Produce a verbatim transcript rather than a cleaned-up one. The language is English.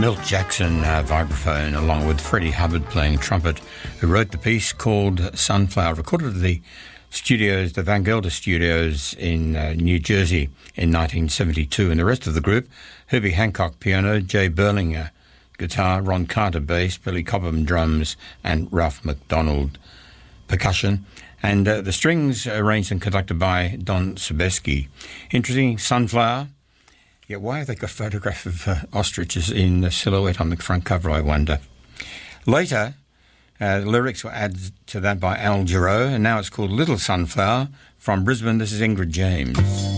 Milt Jackson uh, vibraphone, along with Freddie Hubbard playing trumpet, who wrote the piece called Sunflower, recorded at the studios, the Van Gelder Studios in uh, New Jersey in nineteen seventy-two. And the rest of the group, Herbie Hancock piano, Jay Berlinger guitar, Ron Carter bass, Billy Cobham drums, and Ralph McDonald percussion. And uh, the strings arranged and conducted by Don Sebesky. Interesting, Sunflower. Yeah, why have they got a photograph of uh, ostriches in the silhouette on the front cover, I wonder? Later, uh, the lyrics were added to that by Al Jarreau, and now it's called Little Sunflower. From Brisbane, this is Ingrid James.